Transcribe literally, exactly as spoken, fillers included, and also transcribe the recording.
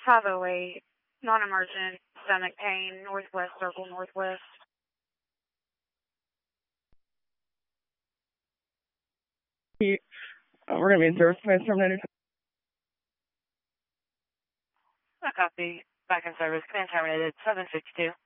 five oh eight, non-emergent, stomach pain, Northwest Circle, Northwest. Uh, we're going to be in service. Command terminated. I copy. Back in service. Command terminated. seven sixty-two.